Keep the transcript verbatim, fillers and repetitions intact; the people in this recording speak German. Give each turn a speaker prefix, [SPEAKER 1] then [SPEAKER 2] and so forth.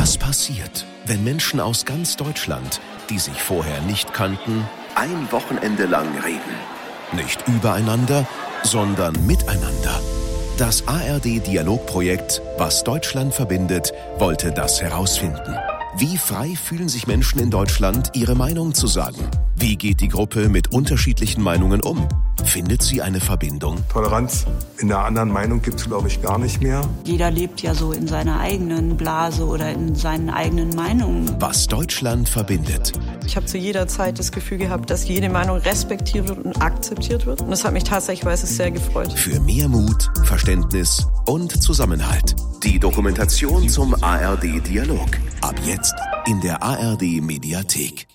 [SPEAKER 1] Was passiert, wenn Menschen aus ganz Deutschland, die sich vorher nicht kannten, ein Wochenende lang reden? Nicht übereinander, sondern miteinander. Das A R D-Dialogprojekt Was Deutschland verbindet, wollte das herausfinden. Wie frei fühlen sich Menschen in Deutschland, ihre Meinung zu sagen? Wie geht die Gruppe mit unterschiedlichen Meinungen um? Findet sie eine Verbindung?
[SPEAKER 2] Toleranz in der anderen Meinung gibt es, glaube ich, gar nicht mehr.
[SPEAKER 3] Jeder lebt ja so in seiner eigenen Blase oder in seinen eigenen Meinungen.
[SPEAKER 1] Was Deutschland verbindet.
[SPEAKER 4] Ich habe zu jeder Zeit das Gefühl gehabt, dass jede Meinung respektiert wird und akzeptiert wird. Und das hat mich tatsächlich, weil es sehr gefreut.
[SPEAKER 1] Für mehr Mut, Verständnis und Zusammenhalt. Die Dokumentation zum A R D-Dialog. Ab jetzt in der A R D-Mediathek.